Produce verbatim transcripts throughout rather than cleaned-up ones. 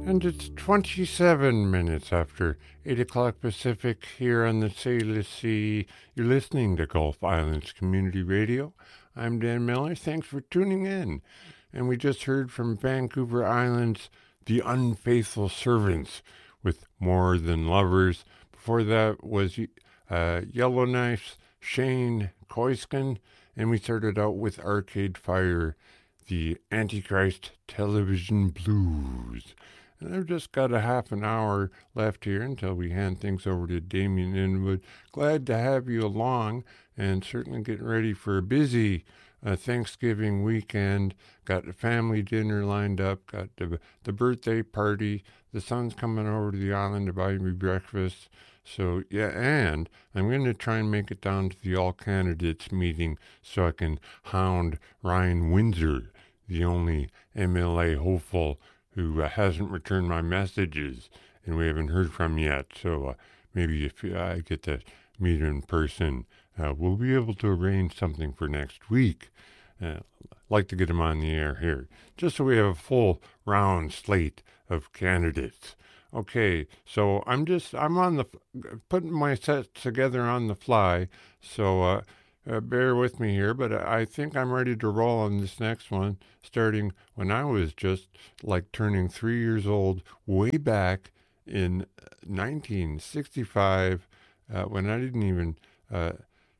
And it's twenty-seven minutes after eight o'clock Pacific here on the Sailor Sea. You're listening to Gulf Islands Community Radio. I'm Dan Miller. Thanks for tuning in. And we just heard from Vancouver Island's The Unfaithful Servants with More Than Lovers. Before that was uh, Yellowknife's Shane Koiskin. And we started out with Arcade Fire, The Antichrist Television Blues. And I've just got a half an hour left here until we hand things over to Damien Inwood. Glad to have you along, and certainly getting ready for a busy uh, Thanksgiving weekend. Got a family dinner lined up, got the, the birthday party. The son's coming over to the island to buy me breakfast. So, yeah, and I'm going to try and make it down to the all-candidates meeting so I can hound Ryan Windsor, the only M L A hopeful who uh, hasn't returned my messages and we haven't heard from yet. So uh, maybe if I get to meet her in person, uh, we'll be able to arrange something for next week. Uh, like to get him on the air here, just so we have a full round slate of candidates. Okay, so I'm just, I'm on the, putting my sets together on the fly, so uh, Uh, bear with me here, but I think I'm ready to roll on this next one, starting when I was just like turning three years old, way back in nineteen sixty-five, uh, when I didn't even uh,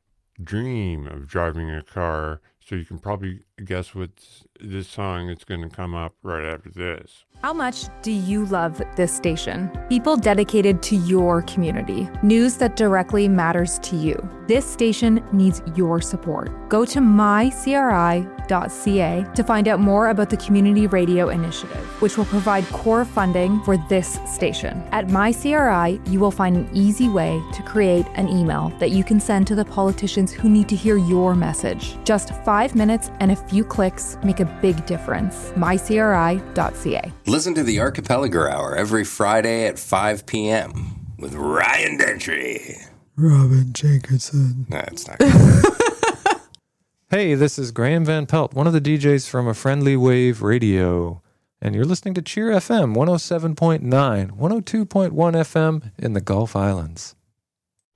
dream of driving a car. So you can probably guess what this song is going to come up right after this. How much do you love this station? People dedicated to your community. News that directly matters to you. This station needs your support. Go to my c r i dot c a to find out more about the Community Radio Initiative, which will provide core funding for this station. At MyCRI, you will find an easy way to create an email that you can send to the politicians who need to hear your message. Just five minutes and a few clicks make a big difference. my c r i dot c a. Listen to the Archipelago Hour every Friday at five p.m. with Ryan Dentry. Robin Jenkinson. That's not good. Hey, this is Graham Van Pelt, one of the D Js from A Friendly Wave Radio. And you're listening to Cheer F M one oh seven point nine, one oh two point one F M in the Gulf Islands.